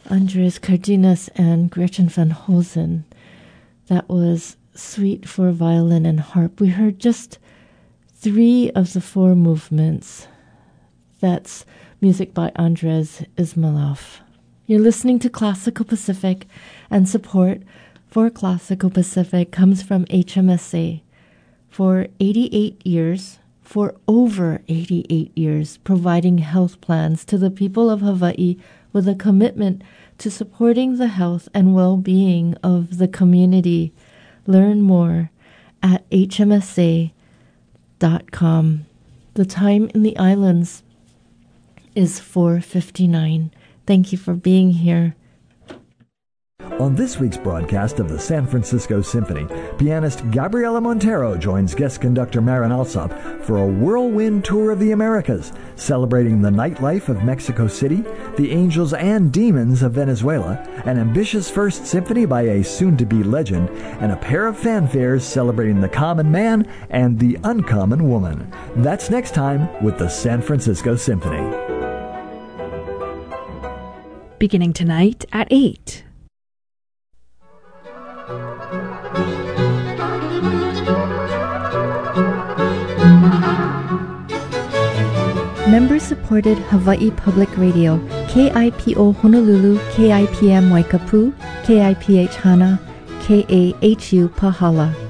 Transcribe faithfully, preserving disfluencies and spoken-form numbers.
Andreas Cardenas and Gretchen van Hosen. That was Suite for Violin and Harp. We heard just three of the four movements. That's music by Andres Ismailov. You're listening to Classical Pacific, and support for Classical Pacific comes from H M S A. For eighty-eight years, for over eighty-eight years, providing health plans to the people of Hawaii with a commitment to supporting the health and well-being of the community. Learn more at H M S A dot com. The time in the islands is four fifty-nine. Thank you for being here. On this week's broadcast of the San Francisco Symphony, pianist Gabriela Montero joins guest conductor Marin Alsop for a whirlwind tour of the Americas, celebrating the nightlife of Mexico City, the angels and demons of Venezuela, an ambitious first symphony by a soon-to-be legend, and a pair of fanfares celebrating the common man and the uncommon woman. That's next time with the San Francisco Symphony. Beginning tonight at eight. Member-supported Hawaii Public Radio, K I P O Honolulu, K I P M Waikapu, K I P H Hana, K A H U Pahala.